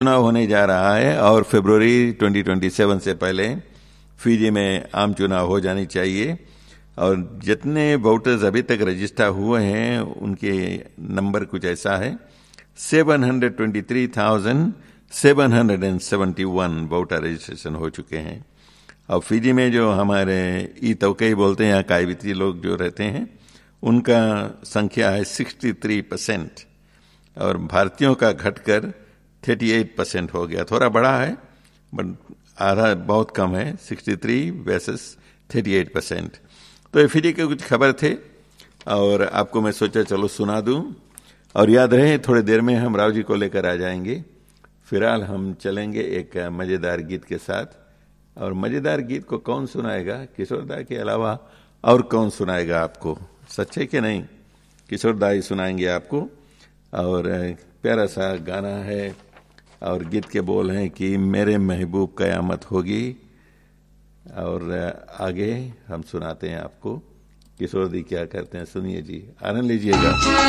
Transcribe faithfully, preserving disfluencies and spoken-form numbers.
चुनाव होने जा रहा है और फरवरी दो हज़ार सत्ताईस से पहले फिजी में आम चुनाव हो जानी चाहिए। और जितने वोटर्स अभी तक रजिस्टर हुए हैं उनके नंबर कुछ ऐसा है, सात सौ तेईस हज़ार सात सौ इकहत्तर वोटर रजिस्ट्रेशन हो चुके हैं। और फिजी में जो हमारे ई तौकई बोलते हैं, यहाँ कायविती लोग जो रहते हैं, उनका संख्या है तिरसठ परसेंट और भारतीयों का घटकर अड़तीस परसेंट हो गया। थोड़ा बड़ा है बट आधा बहुत कम है, तिरसठ वर्सेस अड़तीस परसेंट। तो ये फिजी के कुछ खबर थे और आपको मैं सोचा चलो सुना दूं। और याद रहे थोड़ी देर में हम राव जी को लेकर आ जाएंगे। फिलहाल हम चलेंगे एक मज़ेदार गीत के साथ। और मज़ेदार गीत को कौन सुनाएगा? किशोर दा के अलावा और कौन सुनाएगा आपको? सच्चे के नहीं, किशोर दा ही सुनाएंगे आपको। और प्यारा सा गाना है और गीत के बोल हैं कि मेरे महबूब क़यामत होगी। और आगे हम सुनाते हैं आपको किशोर दी क्या करते हैं, सुनिए जी, आनंद लीजिएगा।